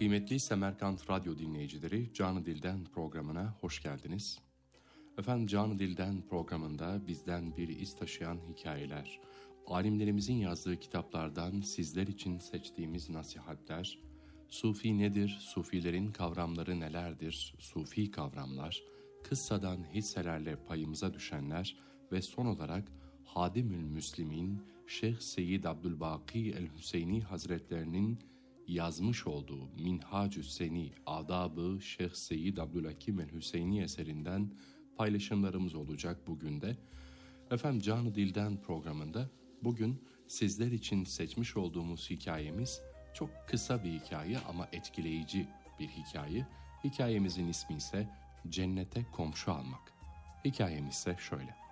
Kıymetli Semerkant Radyo dinleyicileri, Canı Dilden programına hoş geldiniz. Efendim, Canı Dilden programında bizden bir iz taşıyan hikayeler, alimlerimizin yazdığı kitaplardan sizler için seçtiğimiz nasihatler, Sufi nedir, Sufilerin kavramları nelerdir, Sufi kavramlar, kıssadan hisselerle payımıza düşenler ve son olarak Hadimül Müslimin Şeyh Seyyid Abdülbaki el-Hüseyni Hazretlerinin yazmış olduğu Minhacü Seni Adabı Şeyh Seyyid Abdülhakim el-Hüseyni eserinden paylaşımlarımız olacak bugün de. Efendim, Canı Dilden programında bugün sizler için seçmiş olduğumuz hikayemiz çok kısa bir hikaye ama etkileyici bir hikaye. Hikayemizin ismi ise Cennete Komşu Almak. Hikayemiz ise şöyle.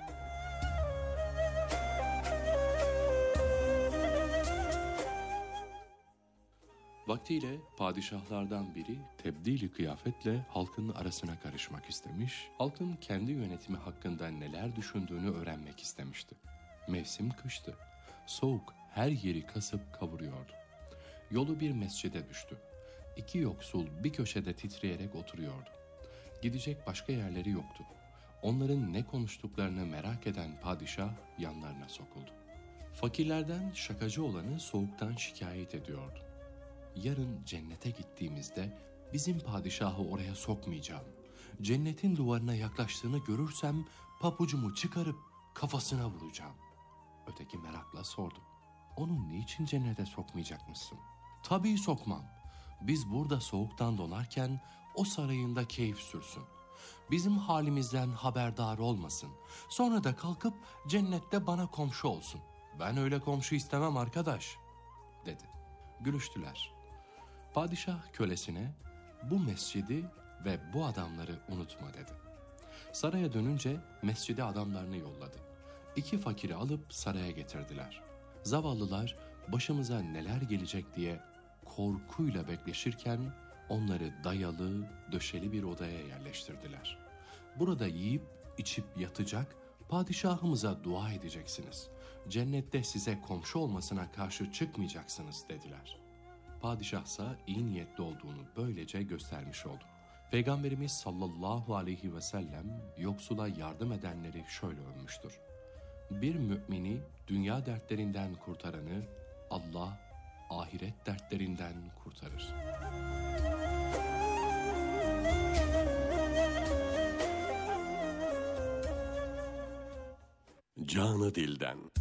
Vaktiyle padişahlardan biri tebdili kıyafetle halkın arasına karışmak istemiş, halkın kendi yönetimi hakkında neler düşündüğünü öğrenmek istemişti. Mevsim kıştı, soğuk her yeri kasıp kavuruyordu. Yolu bir mescide düştü. İki yoksul bir köşede titreyerek oturuyordu. Gidecek başka yerleri yoktu. Onların ne konuştuklarını merak eden padişah yanlarına sokuldu. Fakirlerden şakacı olanı soğuktan şikayet ediyordu. Yarın cennete gittiğimizde bizim padişahı oraya sokmayacağım. Cennetin duvarına yaklaştığını görürsem papucumu çıkarıp kafasına vuracağım. Öteki merakla sordu. Onu niçin cennete sokmayacakmışsın? Tabii sokmam. Biz burada soğuktan donarken o sarayında keyif sürsün. Bizim halimizden haberdar olmasın. Sonra da kalkıp cennette bana komşu olsun. Ben öyle komşu istemem arkadaş, dedi. Gülüştüler. Padişah kölesine bu mescidi ve bu adamları unutma dedi. Saraya dönünce mescide adamlarını yolladı. İki fakiri alıp saraya getirdiler. Zavallılar başımıza neler gelecek diye korkuyla bekleşirken onları dayalı, döşeli bir odaya yerleştirdiler. Burada yiyip içip yatacak, padişahımıza dua edeceksiniz. Cennette size komşu olmasına karşı çıkmayacaksınız dediler. Padişahsa iyi niyetli olduğunu böylece göstermiş oldu. Peygamberimiz sallallahu aleyhi ve sellem yoksula yardım edenleri şöyle övmüştür. Bir mümini dünya dertlerinden kurtaranı Allah ahiret dertlerinden kurtarır. Canı Dilden.